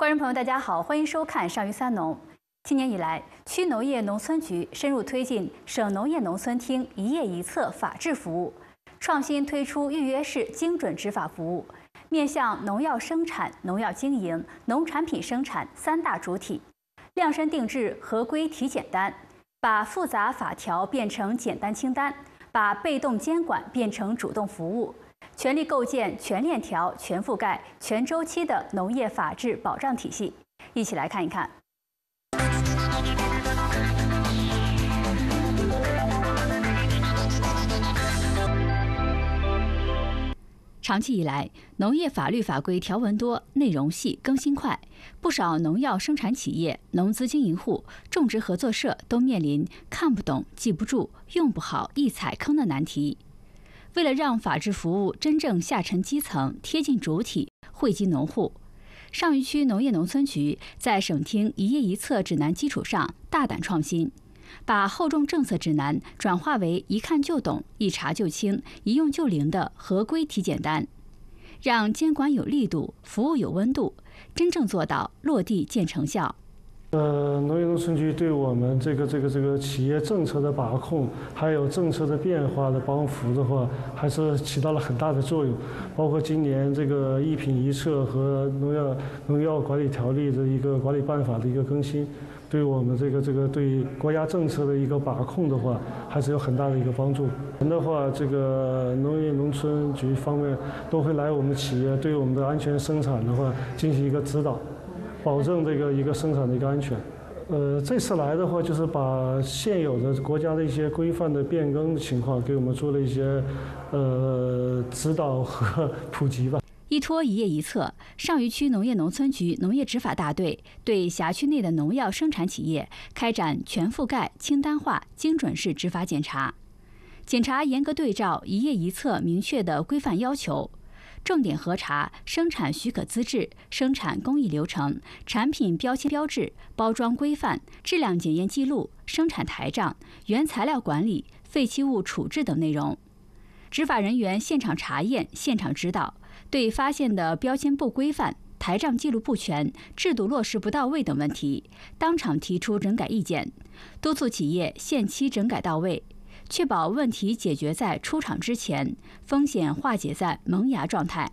观众朋友，大家好，欢迎收看《上虞三农》。今年以来，区农业农村局深入推进省农业农村厅一页一册法治服务，创新推出预约式精准执法服务，面向农药生产、农药经营、农产品生产三大主体，量身定制合规体检单，把复杂法条变成简单清单，把被动监管变成主动服务。 全力构建全链条、全覆盖、全周期的农业法治保障体系，一起来看一看。长期以来，农业法律法规条文多、内容细、更新快，不少农药生产企业、农资经营户、种植合作社都面临看不懂、记不住、用不好、易踩坑的难题。 为了让法治服务真正下沉基层、贴近主体、惠及农户，上虞区农业农村局在省厅一页一册指南基础上大胆创新，把厚重政策指南转化为一看就懂、一查就清、一用就灵的合规体检单，让监管有力度、服务有温度，真正做到落地见成效。 农业农村局对我们这个企业政策的把控，还有政策的变化的帮扶的话，还是起到了很大的作用。包括今年这个一品一策和农药管理条例的一个管理办法的一个更新，对我们这个对国家政策的一个把控的话，还是有很大的一个帮助。的话，这个农业农村局方面都会来我们企业对我们的安全生产的话进行一个指导。 保证这个一个生产的一个安全。这次来的话，就是把现有的国家的一些规范的变更的情况，给我们做了一些指导和普及吧。 依托一页一册，上虞区农业农村局农业执法大队对辖区内的农药生产企业开展全覆盖、清单化、精准式执法检查，检查严格对照一页一册明确的规范要求。 重点核查生产许可资质、生产工艺流程、产品标签标志、包装规范、质量检验记录、生产台账、原材料管理、废弃物处置等内容。执法人员现场查验、现场指导，对发现的标签不规范、台账记录不全、制度落实不到位等问题，当场提出整改意见，督促企业限期整改到位。 确保问题解决在出厂之前，风险化解在萌芽状态。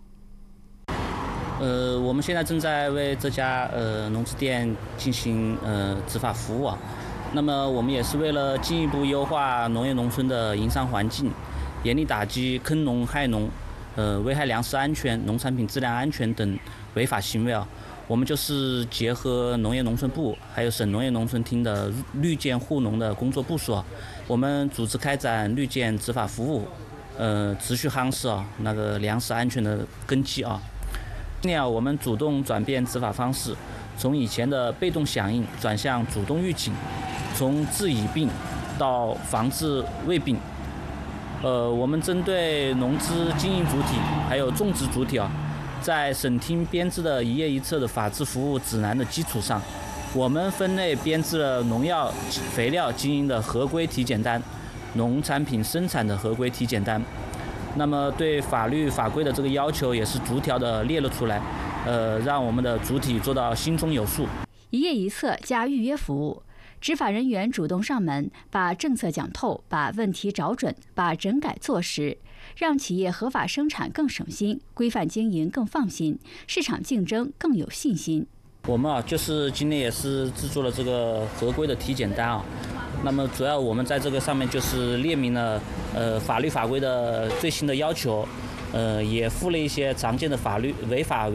我们现在正在为这家农资店进行执法服务啊。那么我们也是为了进一步优化农业农村的营商环境，严厉打击坑农害农、危害粮食安全、农产品质量安全等违法行为啊。 我们就是结合农业农村部还有省农业农村厅的绿建护农的工作部署，我们组织开展绿建执法服务，持续夯实那个粮食安全的根基啊。今年我们主动转变执法方式，从以前的被动响应转向主动预警，从治已病到防治未病。我们针对农资经营主体还有种植主体啊。 在省厅编制的一页一册的法治服务指南的基础上，我们分类编制了农药、肥料经营的合规体检单、农产品生产的合规体检单。那么对法律法规的这个要求也是逐条的列了出来，让我们的主体做到心中有数。 一页一册加预约服务，执法人员主动上门，把政策讲透，把问题找准，把整改做实。 让企业合法生产更省心，规范经营更放心，市场竞争更有信心。 我们就是今年也是制作了这个合规的体检单啊。那么主要我们在这个上面就是列明了法律法规的最新的要求，也附了一些常见的法律违法